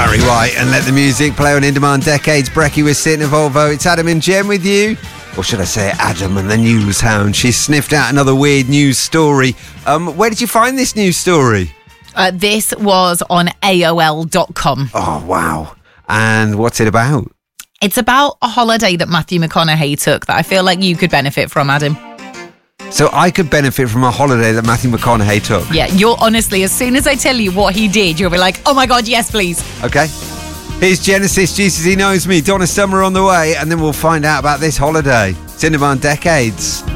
Barry White and Let the Music Play on In Demand Decades. Brecky was sitting in Volvo. It's Adam and Jen with you. Or should I say Adam and the News Hound. She sniffed out another weird news story. Where did you find this news story? This was on AOL.com. Oh, wow. And what's it about? It's about a holiday that Matthew McConaughey took that I feel like you could benefit from, Adam. So I could benefit from a holiday that Matthew McConaughey took? Yeah, you're honestly, as soon as I tell you what he did, you'll be like, oh my God, yes, please. Okay. Here's Genesis, Jesus He Knows Me, Donna Summer on the way, and then we'll find out about this holiday. It's In Demand Decades.